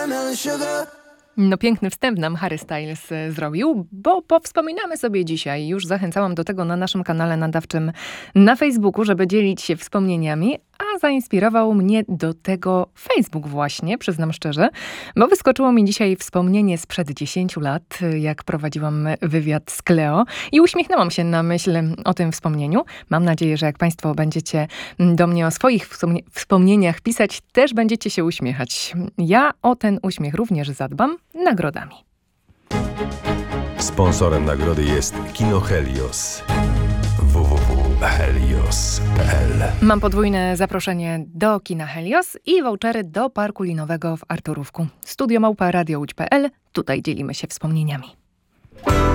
watermelon sugar. No piękny wstęp nam Harry Styles zrobił, bo powspominamy sobie dzisiaj. Już zachęcałam do tego na naszym kanale nadawczym na Facebooku, żeby dzielić się wspomnieniami, a zainspirował mnie do tego Facebook właśnie, przyznam szczerze, bo wyskoczyło mi dzisiaj wspomnienie sprzed 10 lat, jak prowadziłam wywiad z Cleo i uśmiechnęłam się na myśl o tym wspomnieniu. Mam nadzieję, że jak Państwo będziecie do mnie o swoich wspomnieniach pisać, też będziecie się uśmiechać. Ja o ten uśmiech również zadbam nagrodami. Sponsorem nagrody jest Kino Helios. www.helios.pl. Mam podwójne zaproszenie do kina Helios i vouchery do parku linowego w Arturówku. Studio @radiołódź.pl. Tutaj dzielimy się wspomnieniami.